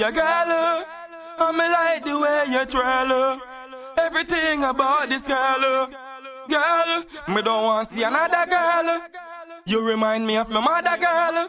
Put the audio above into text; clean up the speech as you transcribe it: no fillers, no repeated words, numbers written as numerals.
Your girl, I'm like the way you twirl. Everything about this girl. Girl, me don't want to see another girl. You remind me of my mother, girl.